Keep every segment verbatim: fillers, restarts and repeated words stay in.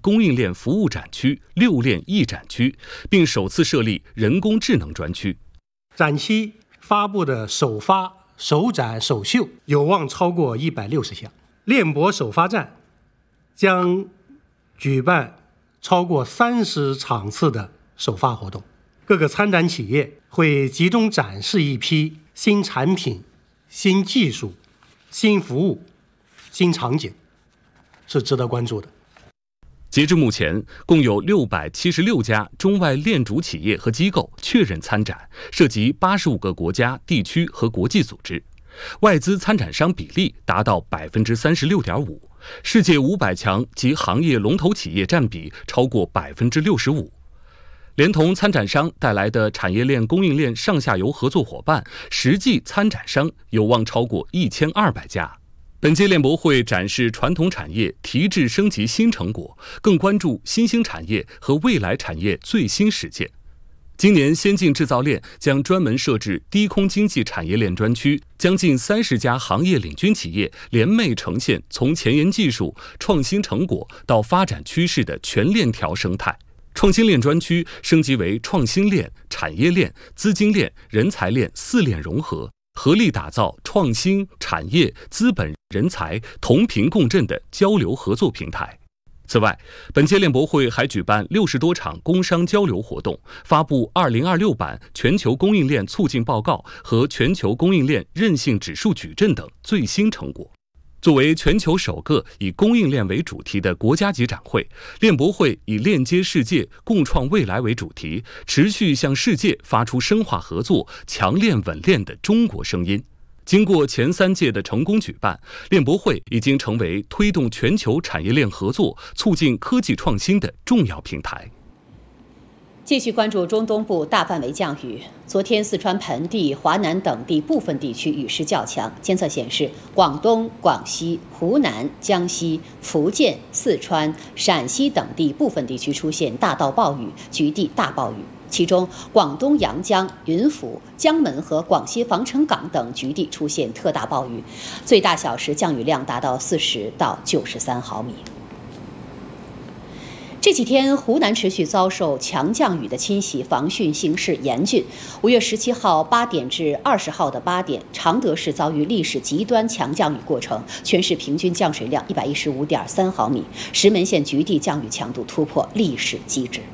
供应链服务展区、六链一展区，并首次设立人工智能专区。 展期发布的首发、首展、首秀有望超过一百六十项。链博首发站将举办超过三十场次的首发活动，各个参展企业会集中展示一批新产品、新技术、新服务、新场景，是值得关注的。 截至目前，共有六百七十六家中外链主企业和机构确认参展，涉及八十五个国家、地区和国际组织，外资参展商比例达到百分之三十六点五，世界五百强及行业龙头企业占比超过百分之六十五。连同参展商带来的产业链、供应链上下游合作伙伴，实际参展商有望超过一千二百家。本届链博会展示传统产业提质升级新成果，更关注新兴产业和未来产业最新实践。今年先进制造链将专门设置低空经济产业链专区，将近三十家行业领军企业联袂呈现从前沿技术、创新成果到发展趋势的全链条生态。创新链专区升级为创新链、产业链、资金链、人才链四链融合，合力打造创新、产业、资本、人才同频共振的交流合作平台。此外，本届链博会还举办六十多场工商交流活动，发布二零二六版全球供应链促进报告和全球供应链韧性指数矩阵等最新成果。作为全球首个以供应链为主题的国家级展会，链博会以链接世界、共创未来为主题，持续向世界发出深化合作、强链稳链的中国声音。经过前三届的成功举办，链博会已经成为推动全球产业链合作、促进科技创新的重要平台。 继续关注中东部大范围降雨。昨天，四川盆地、华南等地部分地区雨势较强。监测显示，广东、广西、湖南、江西、福建、四川、陕西等地部分地区出现大到暴雨、局地大暴雨。其中，广东阳江、云浮、江门和广西防城港等局地出现特大暴雨，最大小时降雨量达到四十到九十三毫米。这几天，湖南持续遭受强降雨的侵袭，防汛形势严峻。五月十七号八点至二十号的八点，常德市遭遇历史极端强降雨过程，全市平均降水量一百一十五点三毫米，石门县局地降雨强度突破历史极值。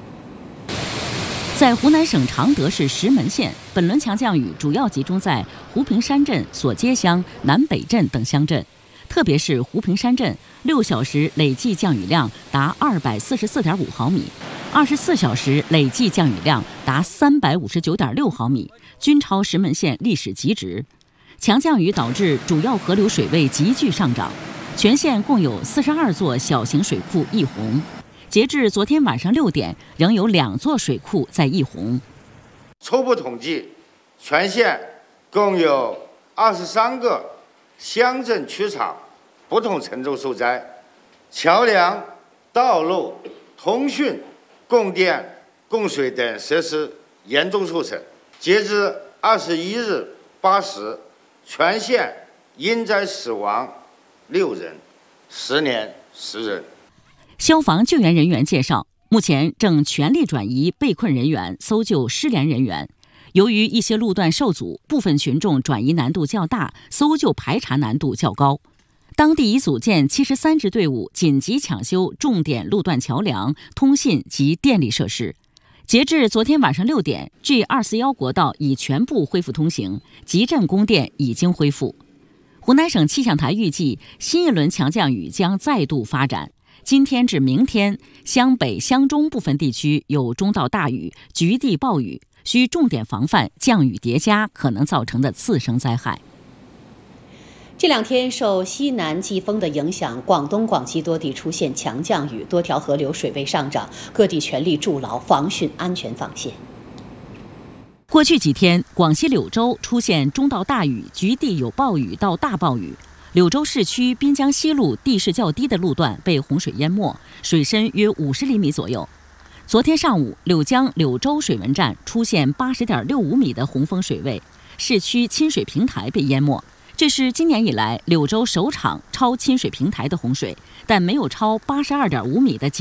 在湖南省常德市石门县，本轮强降雨主要集中在湖平山镇、索街乡、南北镇等乡镇。特别是湖平山镇，六小时累计降雨量达二百四十四点五毫米，二十四小时累计降雨量达三百五十九点六毫米，均超石门县历史极值。强降雨导致主要河流水位急剧上涨，全县共有四十二座小型水库溢洪。截至昨天晚上六点，仍有两座水库在溢洪。 初步统计，全县共有二十三个乡镇区场不同程度受灾，桥梁、道路、通讯、供电、供水等设施严重受损。截至二十一日八时，全县因灾死亡六人，十年十人。 消防救援人员介绍，目前正全力转移被困人员，搜救失联人员。由于一些路段受阻，部分群众转移难度较大，搜救排查难度较高。当地已组建七十三支队伍，紧急抢修重点路段桥梁、通信及电力设施。截至昨天晚上六点 ，G 二四一国道已全部恢复通行，集镇供电已经恢复。湖南省气象台预计，新一轮强降雨将再度发展。今天至明天，湘北、湘中部分地区有中到大雨、局地暴雨，需重点防范降雨叠加可能造成的次生灾害。 这两天受西南季风的影响，广东、广西多地出现强降雨，多条河流水位上涨，各地全力筑牢防汛安全防线。 过去几天，广西柳州出现中到大雨，局地有暴雨到大暴雨。柳州市区滨江西路地势较低的路段被洪水淹没，水深约五十厘米左右。昨天上午，柳江柳州水文站出现八十点六五米的洪峰水位，市区亲水平台被淹没。这是今年以来柳州首场超亲水平台的洪水，但没有超八十二点五米的